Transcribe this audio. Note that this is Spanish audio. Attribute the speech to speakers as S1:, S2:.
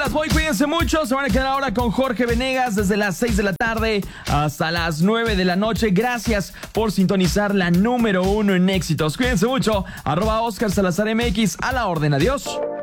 S1: las voy, cuídense mucho. Se van a quedar ahora con Jorge Venegas desde las 6 de la tarde hasta las 9 de la noche. Gracias por sintonizar la número 1 en éxitos. Cuídense mucho. @Oscar Salazar MX, a la orden. Adiós.